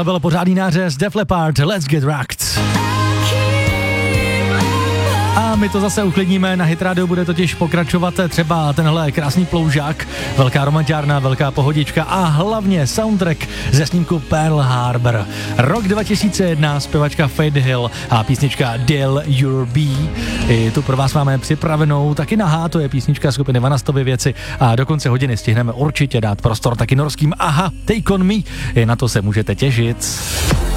Tohle byl pořádný nářez Def Leppard, Let's Get Rocked. A my to zase uklidníme, na Hit Radio bude totiž pokračovat třeba tenhle krásný ploužák, velká romantiárna, velká pohodička a hlavně soundtrack ze snímku Pearl Harbor. Rok 2001, zpěvačka Faith Hill a písnička Deal Your Be. I tu pro vás máme připravenou taky Aha, to je písnička skupiny Vanastovy věci a do konce hodiny stihneme určitě dát prostor taky norským Aha, Take On Me. I na to se můžete těšit.